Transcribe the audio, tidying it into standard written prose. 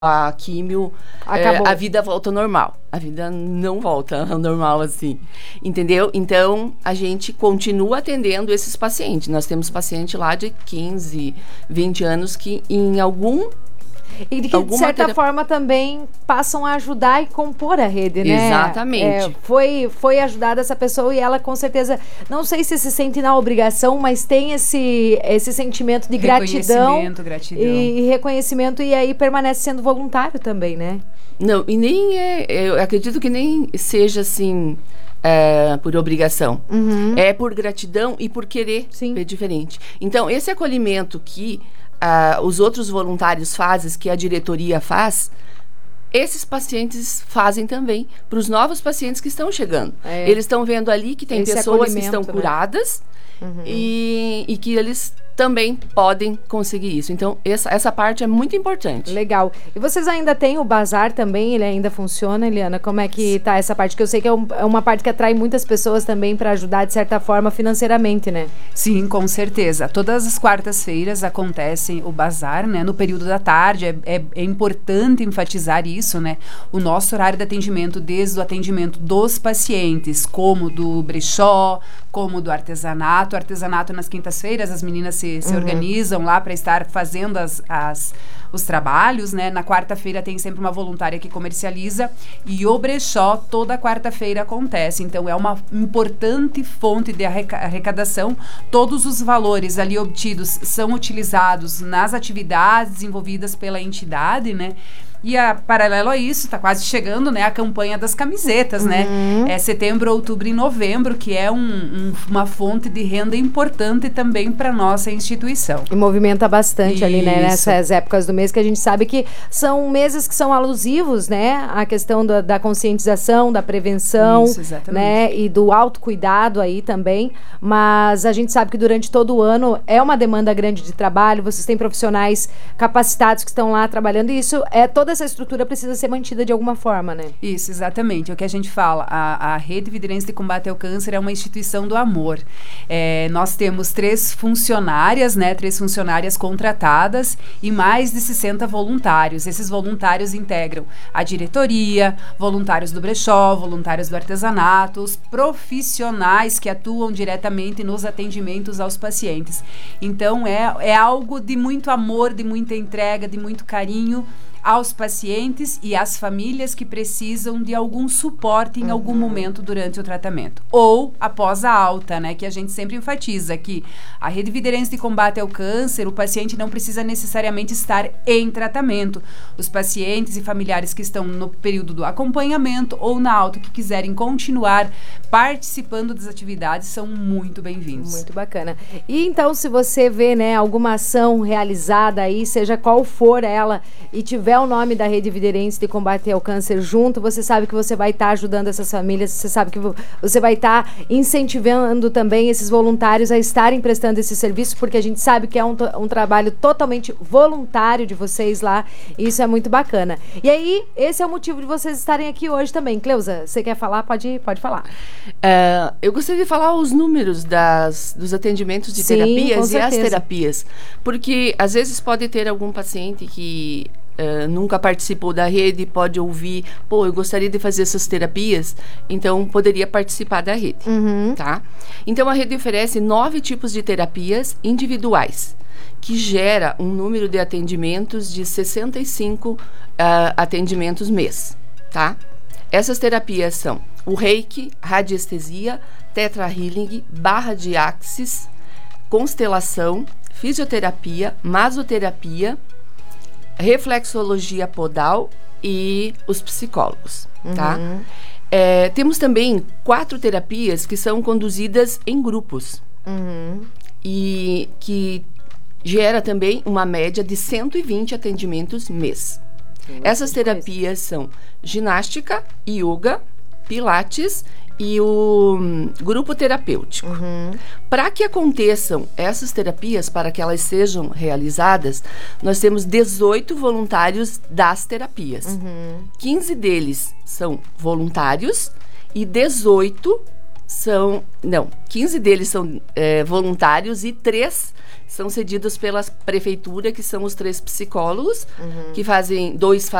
a químio, a vida volta ao normal. A vida não volta ao normal assim, entendeu? Então, a gente continua atendendo esses pacientes. Nós temos paciente lá de 15, 20 anos que em algum... E que, de certa forma, também passam a ajudar e compor a rede, né? Exatamente. Foi ajudada essa pessoa e ela, com certeza, não sei se sente na obrigação, mas tem esse sentimento de gratidão e reconhecimento, e aí permanece sendo voluntário também, né? Não, e nem eu acredito que nem seja assim... por obrigação. É por gratidão e por querer ver diferente. Então, esse acolhimento que os outros voluntários fazem, que a diretoria faz, esses pacientes fazem também para os novos pacientes que estão chegando. Eles estão vendo ali que tem pessoas que estão curadas, e que eles também podem conseguir isso. Então, essa parte é muito importante. Legal. E vocês ainda têm o bazar também? Ele ainda funciona, Eliana? Como é que tá essa parte? Que eu sei que é uma parte que atrai muitas pessoas também para ajudar, de certa forma, financeiramente, né? Sim, com certeza. Todas as quartas-feiras acontece o bazar, né? No período da tarde. É importante enfatizar isso, né? O nosso horário de atendimento, desde o atendimento dos pacientes, como do brechó, como do artesanato. Artesanato nas quintas-feiras, as meninas se organizam lá para estar fazendo os trabalhos, né? Na quarta-feira tem sempre uma voluntária que comercializa, e o brechó toda quarta-feira acontece. Então, é uma importante fonte de arrecadação. Todos os valores ali obtidos são utilizados nas atividades desenvolvidas pela entidade, né? E paralelo a isso, está quase chegando, né, a campanha das camisetas, né? É setembro, outubro e novembro, que é uma fonte de renda importante também para nossa instituição. E movimenta bastante ali, né, nessas épocas do mês, que a gente sabe que são meses que são alusivos, né, à questão da conscientização, da prevenção, né, e do autocuidado aí também. Mas a gente sabe que durante todo o ano é uma demanda grande de trabalho, vocês têm profissionais capacitados que estão lá trabalhando, e isso toda essa estrutura precisa ser mantida de alguma forma, né? Isso, exatamente. É o que a gente fala. A Rede Viderense de Combate ao Câncer é uma instituição do amor. Nós temos 3 funcionárias, né? 3 funcionárias contratadas e mais de 60 voluntários. Esses voluntários integram a diretoria, voluntários do brechó, voluntários do artesanato, os profissionais que atuam diretamente nos atendimentos aos pacientes. Então, é algo de muito amor, de muita entrega, de muito carinho aos pacientes e às famílias que precisam de algum suporte em algum momento durante o tratamento. Ou após a alta, né? Que a gente sempre enfatiza que a Rede Viderense de Combate ao Câncer, o paciente não precisa necessariamente estar em tratamento. Os pacientes e familiares que estão no período do acompanhamento ou na alta, que quiserem continuar participando das atividades, são muito bem-vindos. Muito bacana. E então, se você vê, né, alguma ação realizada aí, seja qual for ela, e tiver o nome da Rede Viderense de Combate ao Câncer junto, você sabe que você vai estar ajudando essas famílias, você sabe que você vai estar incentivando também esses voluntários a estarem prestando esse serviço, porque a gente sabe que é um trabalho totalmente voluntário de vocês lá, e isso é muito bacana. E aí, esse é o motivo de vocês estarem aqui hoje também. Cleusa, você quer falar? Pode falar. Eu gostaria de falar os números dos atendimentos de terapias e as terapias, porque às vezes pode ter algum paciente que nunca participou da rede, pode ouvir, eu gostaria de fazer essas terapias, então poderia participar da rede, tá? Então, a rede oferece 9 tipos de terapias individuais, que gera um número de atendimentos de 65 atendimentos mês, tá? Essas terapias são o Reiki, radiestesia, Tetra Healing, barra de axis, constelação, fisioterapia, masoterapia, reflexologia podal e os psicólogos, tá? Temos também 4 terapias que são conduzidas em grupos e que gera também uma média de 120 atendimentos mês. Essas terapias são ginástica, yoga, pilates e o grupo terapêutico. Para que aconteçam essas terapias, para que elas sejam realizadas, nós temos 18 voluntários das terapias. 15 deles são voluntários e 18 15 deles são voluntários e 3 são cedidos pela prefeitura, que são os 3 psicólogos, que fazem, 2